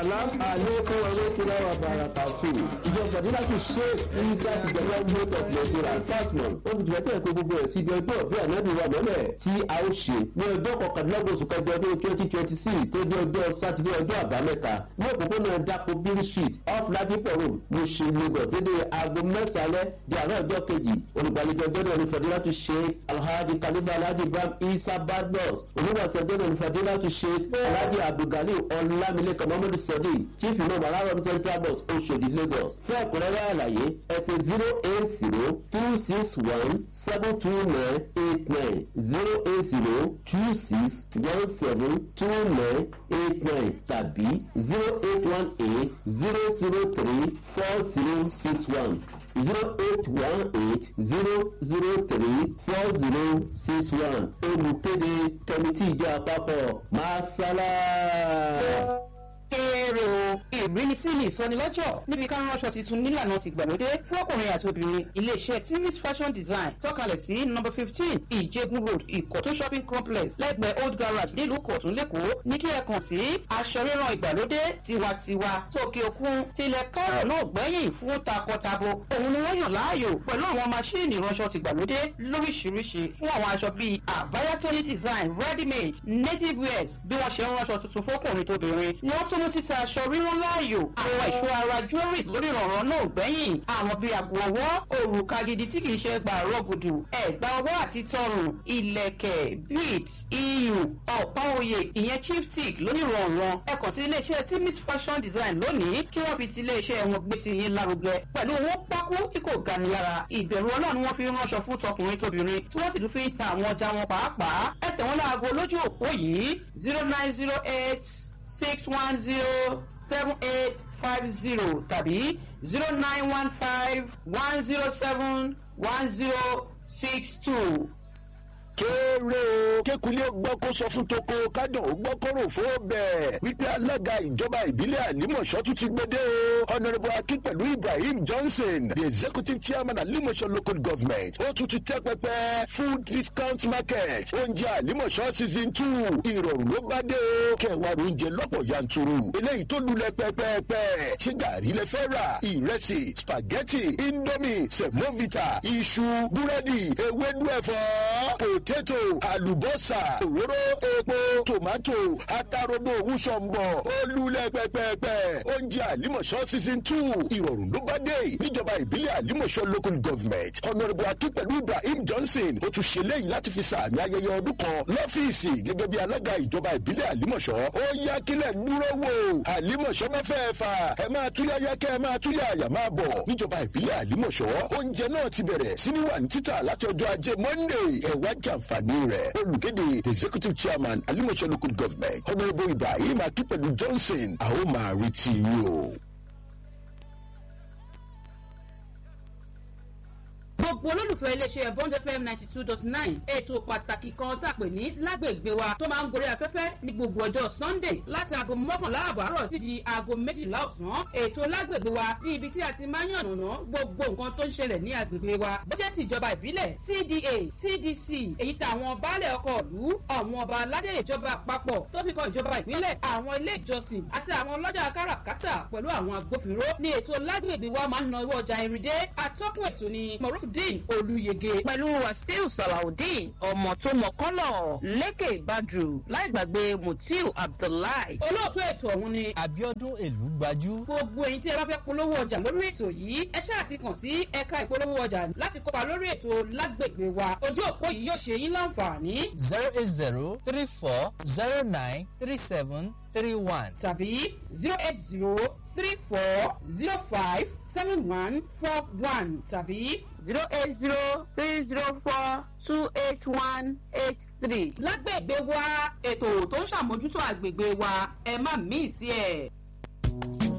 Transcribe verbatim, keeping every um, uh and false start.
Salam alaikum wa rahmatullahi wa barakatuh. Ìjọba Fadilatu Sheikh Isa Tijani Gbọ́dọ̀ of Nigeria Fasmon ó fi tìwẹ́tẹ̀ kó gbogbo ẹ̀ síbi ọjọ́ bí ànábì wa mọ́lẹ̀ tí a ó ṣe ní ọjọ́ kọkàndínlọ́gbọ̀n oṣù kẹjọ ọdún twenty twenty six tó jẹ́ ọjọ́ sátidé ọjọ́ àbámẹ́ta ní òpópónà Dako Biri Street off Ladipo Road Mushin Lagos dédé aago mẹ́sàn-án di àárọ̀ ọjọ́ kejì olùgbàlejò ọjọ́ náà ní Fadilatu Sheikh Alhaji Khalifa Alhaji Ibrahim Isa Badmus olùwàsàn ọjọ́ náà ní Fadilatu Sheikh Alhaji Abdulgali Ọlámilékan Muhammadu Sadiq Chief Imam Alarom Central Bus Oshodi Lagos fún ẹ̀kúnrẹ́rẹ́ àlàyé ẹ pè zero eight zero two six one seven two nine eight nine zero eight zero two six one seven two nine eight nine tàbí zero eight one eight zero zero three four zero six one zero eight one eight zero zero three four zero six one olùkéde kẹmitì ìjọ àpapọ̀ masala. Èrò ìrínisí ní ìsọnilọ́jọ̀ níbi ká ránṣọ tuntun nílànà ti gbàlódé fọ́kùnrin àti obìnrin iléeṣẹ́ Timis Fashion Design tọ́kalẹ̀ sí number fifteen Ìjẹ̀gùn Road Ìkọ̀tún shopping complex lẹ́gbẹ̀ẹ́ Old Garage nílùú Ìkọ̀tún lẹ́kọ̀ọ́ ní kí ẹ kàn sí aṣọ ríran ìgbàlódé tiwantiwa tókè òkun tilẹ̀ kárọ̀ náà gbẹ̀yìn fún takọtabo òun ni wọ́n yàn láàyò pẹ̀lú àwọn maṣíìnì ìránṣọ ti gbàlódé lóríṣiríṣi fún àwọn aṣọ bíi àbáyátọ́lì design ready made native wears bí wọ́n ṣe ń ránṣọ tuntun fọ́kùnrin tóbìnrin ni wọ́n tún mú títa aṣọ rírán láàyò àwọn ẹ̀ṣọ́ ara jewelries lórí ìrànràn náà gbẹ̀yìn àwọn bíi àgbo ọwọ́ òrùka gidi tí kìí ṣe gbà rọ́gùdù ẹ̀gbà ọwọ́ àti tọrùn ìlẹ̀kẹ̀ beads iyùn ọ̀pá oyè ìyẹn chipstick lórí ìrànràn ẹ kàn sí iléeṣẹ́ Timis Fashion Design lónìí kí wọ́n fi ti iléeṣẹ́ wọn gbé ti yín lárugẹ pẹ̀lú owó pákó tí kò gani lára ìbẹ̀rù Ọlọ́run ni wọ́n fi ránṣọ fún tọkùnrin tóbìnrin tí wọ́n sì tún fi ń ta àwọn ọjà wọn pàápàá ẹ tẹ̀ wọ́n láago lójú òpó yìí zero nine zero eight six one zero seven eight five zero tàbí zero nine one five one zero seven one zero six two. kéré o kékulé gbọ́ kó sọ fún toko kádùn ó gbọ́ kóró fún bẹ́ẹ̀ wípé alága ìjọba ìbílẹ̀ àlímọ̀ṣọ́ tún ti gbédè o honourable akínpẹ̀lú Ibrahim Johnson the executive chairman àlímọ̀ṣọ́ local government ó tún ti tẹ́ pẹpẹ food discount market oúnjẹ àlímọ̀ṣọ́ season two ìrọ̀rùn ló bá dé o kẹwàá oúnjẹ lọ́pọ̀ yanturu eléyìí tó lulẹ̀ pẹ́pẹ́pẹ́ ṣé gàrí lẹ fẹ́ rà ìrẹsì spaghetti indomie semovita iṣu búrẹ́dì ewédú ẹ̀fọ́ potato àlùbọ́sà òróró epo tòmátò atarodo wúṣọ̀mbọ̀ olúlẹ̀ pẹ́pẹ́pẹ́ oúnjẹ àlímọ̀ṣọ́ season two ìrọ̀rùn ló bá dé níjọba ìbílẹ̀ àlímọ̀ṣọ́ local government honourable akínpẹ̀lú Ibrahim Johnson ó tún ṣe léyìí láti fi sàmì ayẹyẹ ọdún kan lọ́fíìsì gẹ́gẹ́ bí alága ìjọba ìbílẹ̀ àlímọ̀ṣọ́ ó yá kílẹ̀ dúró wò àlímọ̀ṣọ́ mẹ́fẹ̀ẹ̀fà ẹ máa túyáyá kẹ́ ẹ máa túyáyà máa bọ̀ níjọba ìbílẹ̀ àlímọ̀ṣọ́ oúnjẹ náà ti bẹ̀rẹ̀ sí ní wà ní títà láti ọjọ́ ajé Monday ẹ̀wá jàǹfààní rẹ̀ olùkéde executive chairman àlímọ̀ṣọ́ local government honourable Ibrahim akínpẹ̀lú Johnson àwọn máa retí yín o. gbogbo olólùfẹ́ iléeṣẹ́ Bond F M ninety two dot nine ètò pàtàkì kan tá a pè ní lágbègbè wa tó máa ń gorí afẹ́fẹ́ ní gbogbo ọjọ́ Sunday láti aago mọ́kànlá àbọ̀ àárọ̀ sí di aago méjìlá ọ̀sán ètò lágbègbè wa ní ibi tí a ti máa ń yànnàná gbogbo nǹkan tó ń ṣẹlẹ̀ ní agbègbè wa bọ́jẹ́ ti ìjọba ìbílẹ̀ C D A C D C èyí tàwọn baálẹ̀ ọkọ̀ ìlú àwọn ọba aládé ìjọba àpapọ̀ tó fi kan ìjọba ìpínlẹ̀ àwọn ilé ìjọsìn àti àwọn ọlọ́jà káràkátà pẹ̀lú àwọn agbófinró ní ètò lágbègbè wa máa ń na owó ọjà ìrìndé atọ́kùn ètò ní Morufudin Olúyege pẹ̀lú Wasiu Salawudeen ọmọ tó mọ̀kọ́lọ̀ Lékè Badru láì gbàgbé Mutiu Abdullahi. olóòtú ètò ọ̀hún ni Abíọ́dún Èlúgbájú. gbogbo èyí tí ẹ bá fẹ́ polówó ọjà lórí ètò yìí ẹ ṣáà ti kàn sí ẹ̀ka ìpolówó ọjà láti kópa lórí ètò lágbègbè wa ojú òpó yìí yóò ṣe yín láǹfààní. zero eight zero three four zero nine three seven three one tàbí zero eight zero three four zero five seven one four one tàbí zero eight zero three zero four two eight one eight three. lágbègbè wa ètò tó ń ṣàmójútó àgbègbè wa ẹ má mí sí ẹ.